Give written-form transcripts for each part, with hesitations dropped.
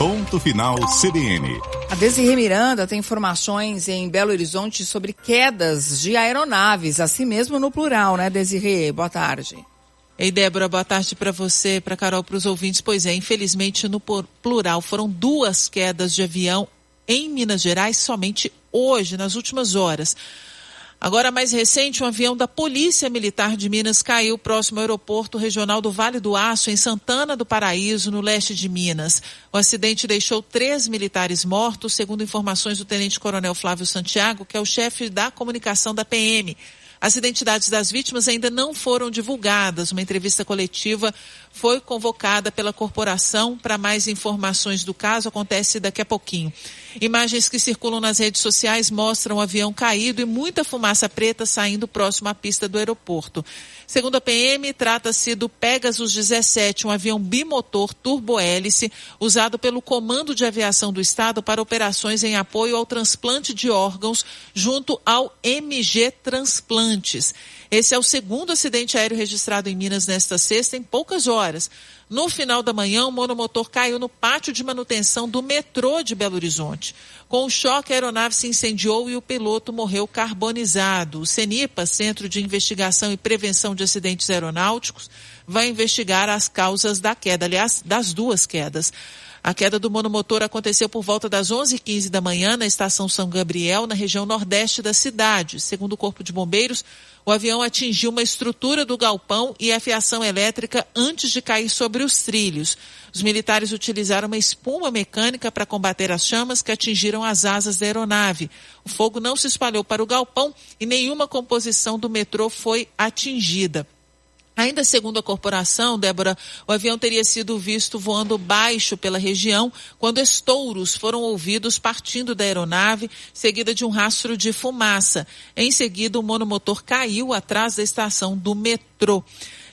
Ponto Final CBN. A Desirê Miranda tem informações em Belo Horizonte sobre quedas de aeronaves, assim mesmo no plural, né, Desirê? Boa tarde. Ei, Débora, boa tarde para você, para Carol, para os ouvintes. Pois é, infelizmente no plural foram 2 quedas de avião em Minas Gerais somente hoje, nas últimas horas. Agora, mais recente, um avião da Polícia Militar de Minas caiu próximo ao aeroporto regional do Vale do Aço, em Santana do Paraíso, no leste de Minas. O acidente deixou 3 militares mortos, segundo informações do tenente-coronel Flávio Santiago, que é o chefe da comunicação da PM. As identidades das vítimas ainda não foram divulgadas. Uma entrevista coletiva foi convocada pela corporação. Para mais informações do caso, acontece daqui a pouquinho. Imagens que circulam nas redes sociais mostram o avião caído e muita fumaça preta saindo próximo à pista do aeroporto. Segundo a PM, trata-se do Pegasus 17, um avião bimotor turbohélice usado pelo Comando de Aviação do Estado para operações em apoio ao transplante de órgãos junto ao MG Transplantes. Esse é o segundo acidente aéreo registrado em Minas nesta sexta em poucas horas. No final da manhã, o monomotor caiu no pátio de manutenção do metrô de Belo Horizonte. Com o choque, a aeronave se incendiou e o piloto morreu carbonizado. O CENIPA, Centro de Investigação e Prevenção de Acidentes Aeronáuticos, vai investigar as causas da queda, aliás, das 2 quedas. A queda do monomotor aconteceu por volta das 11h15 da manhã na estação São Gabriel, na região nordeste da cidade. Segundo o Corpo de Bombeiros, o avião atingiu uma estrutura do galpão e a fiação elétrica antes de cair sobre os trilhos. Os militares utilizaram uma espuma mecânica para combater as chamas que atingiram as asas da aeronave. O fogo não se espalhou para o galpão e nenhuma composição do metrô foi atingida. Ainda segundo a corporação, Débora, o avião teria sido visto voando baixo pela região quando estouros foram ouvidos partindo da aeronave, seguida de um rastro de fumaça. Em seguida, o monomotor caiu atrás da estação do metrô.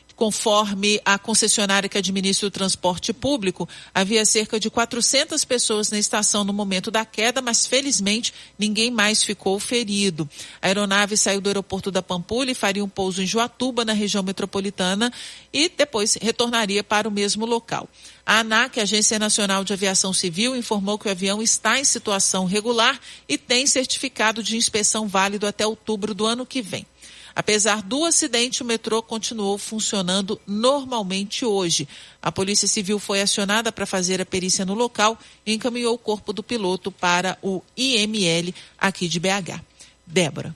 Conforme a concessionária que administra o transporte público, havia cerca de 400 pessoas na estação no momento da queda, mas felizmente ninguém mais ficou ferido. A aeronave saiu do aeroporto da Pampulha e faria um pouso em Joatuba, na região metropolitana, e depois retornaria para o mesmo local. A ANAC, a Agência Nacional de Aviação Civil, informou que o avião está em situação regular e tem certificado de inspeção válido até outubro do ano que vem. Apesar do acidente, o metrô continuou funcionando normalmente hoje. A Polícia Civil foi acionada para fazer a perícia no local e encaminhou o corpo do piloto para o IML aqui de BH. Débora.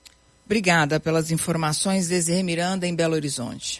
Obrigada pelas informações, Desirê Miranda, em Belo Horizonte.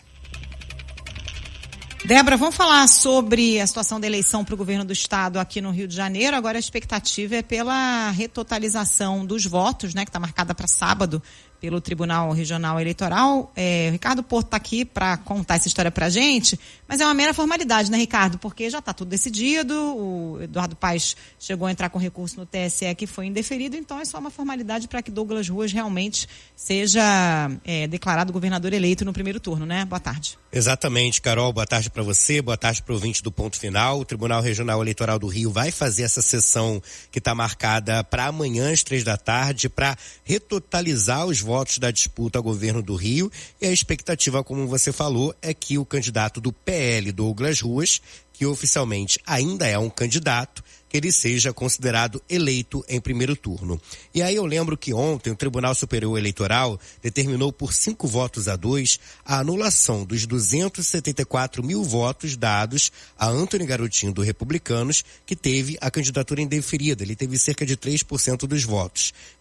Débora, vamos falar sobre a situação da eleição para o governo do estado aqui no Rio de Janeiro. Agora a expectativa é pela retotalização dos votos, né, que está marcada para sábado pelo Tribunal Regional Eleitoral. O Ricardo Porto está aqui para contar essa história para a gente, mas é uma mera formalidade, né, Ricardo? Porque já está tudo decidido, o Eduardo Paes chegou a entrar com recurso no TSE que foi indeferido, então é só uma formalidade para que Douglas Ruas realmente seja declarado governador eleito no primeiro turno, né? Boa tarde. Exatamente, Carol. Boa tarde para você, boa tarde para o ouvinte do Ponto Final. O Tribunal Regional Eleitoral do Rio vai fazer essa sessão que está marcada para amanhã às 15h para retotalizar os votos da disputa ao governo do Rio, e a expectativa, como você falou, é que o candidato do PL, Douglas Ruas, que oficialmente ainda é um candidato, que ele seja considerado eleito em primeiro turno. E aí eu lembro que ontem o Tribunal Superior Eleitoral determinou por 5-2 a anulação dos 274 mil votos dados a Antony Garotinho do Republicanos, que teve a candidatura indeferida. Ele teve cerca de 3% dos votos.